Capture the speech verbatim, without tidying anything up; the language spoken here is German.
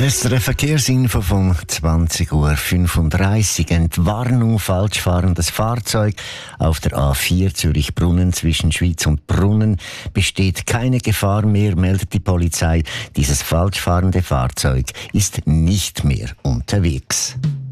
Eine Verkehrsinfo von zwanzig Uhr fünfunddreißig. Entwarnung, falsch fahrendes Fahrzeug. Auf der A vier Zürich-Brunnen zwischen Schwyz und Brunnen besteht keine Gefahr mehr, meldet die Polizei. Dieses falsch fahrende Fahrzeug ist nicht mehr unterwegs.